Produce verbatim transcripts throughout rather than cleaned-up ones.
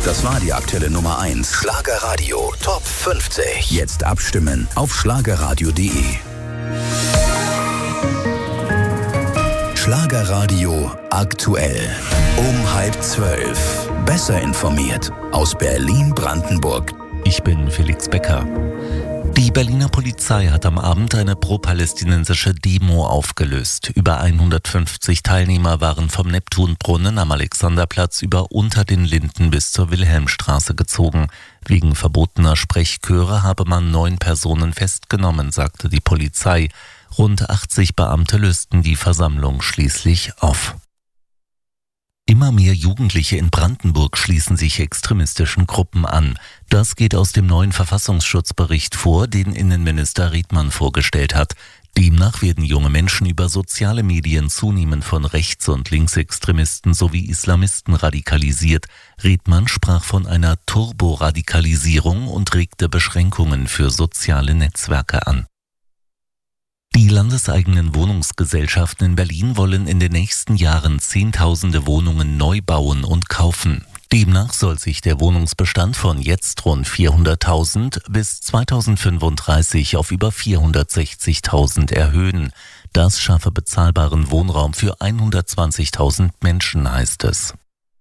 Das war die aktuelle Nummer eins. Schlagerradio Top fünfzig. Jetzt abstimmen auf schlagerradio punkt de. Schlagerradio aktuell. Um halb zwölf. Besser informiert aus Berlin-Brandenburg. Ich bin Felix Becker. Die Berliner Polizei hat am Abend eine pro-palästinensische Demo aufgelöst. Über hundertfünfzig Teilnehmer waren vom Neptunbrunnen am Alexanderplatz über Unter den Linden bis zur Wilhelmstraße gezogen. Wegen verbotener Sprechchöre habe man neun Personen festgenommen, sagte die Polizei. Rund achtzig Beamte lösten die Versammlung schließlich auf. Immer mehr Jugendliche in Brandenburg schließen sich extremistischen Gruppen an. Das geht aus dem neuen Verfassungsschutzbericht vor, den Innenminister Riedmann vorgestellt hat. Demnach werden junge Menschen über soziale Medien zunehmend von Rechts- und Linksextremisten sowie Islamisten radikalisiert. Riedmann sprach von einer Turboradikalisierung und regte Beschränkungen für soziale Netzwerke an. Die landeseigenen Wohnungsgesellschaften in Berlin wollen in den nächsten Jahren Zehntausende Wohnungen neu bauen und kaufen. Demnach soll sich der Wohnungsbestand von jetzt rund vierhunderttausend bis zweitausendfünfunddreißig auf über vierhundertsechzigtausend erhöhen. Das schaffe bezahlbaren Wohnraum für hundertzwanzigtausend Menschen, heißt es.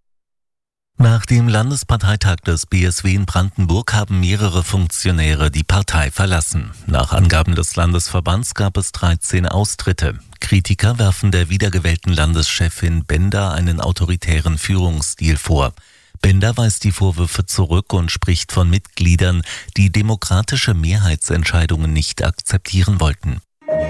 Nach dem Landesparteitag des B S W in Brandenburg haben mehrere Funktionäre die Partei verlassen. Nach Angaben des Landesverbands gab es dreizehn Austritte. Kritiker werfen der wiedergewählten Landeschefin Bender einen autoritären Führungsstil vor. Bender weist die Vorwürfe zurück und spricht von Mitgliedern, die demokratische Mehrheitsentscheidungen nicht akzeptieren wollten.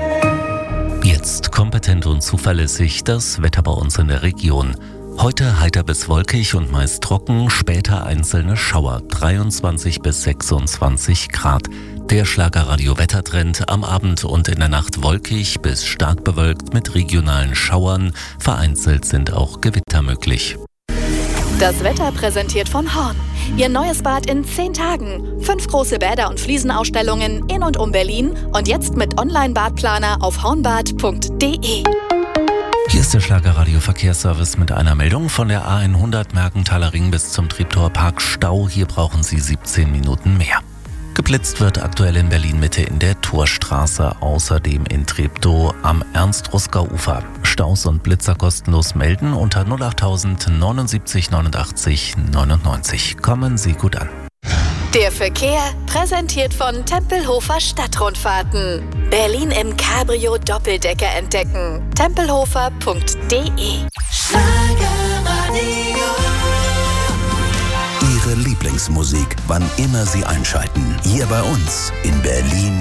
Jetzt kompetent und zuverlässig das Wetter bei uns in der Region. Heute heiter bis wolkig und meist trocken, später einzelne Schauer, dreiundzwanzig bis sechsundzwanzig Grad. Der Schlagerradio-Wettertrend am Abend und in der Nacht wolkig bis stark bewölkt mit regionalen Schauern. Vereinzelt sind auch Gewitter möglich. Das Wetter präsentiert von Horn. Ihr neues Bad in zehn Tagen. Fünf große Bäder und Fliesenausstellungen in und um Berlin und jetzt mit Online-Badplaner auf hornbad punkt de. Hier ist der Schlagerradio-Verkehrsservice mit einer Meldung von der A hundert Mergenthaler Ring bis zum Treptower-Park Stau. Hier brauchen Sie siebzehn Minuten mehr. Geblitzt wird aktuell in Berlin-Mitte in der Torstraße, außerdem in Treptow am Ernst-Ruska-Ufer. Staus und Blitzer kostenlos melden unter null achttausend neunundsiebzig neunundachtzig neunundneunzig. Kommen Sie gut an. Der Verkehr präsentiert von Tempelhofer Stadtrundfahrten. Berlin im Cabrio Doppeldecker entdecken. tempelhofer punkt de. Ihre Lieblingsmusik, wann immer Sie einschalten. Hier bei uns in Berlin.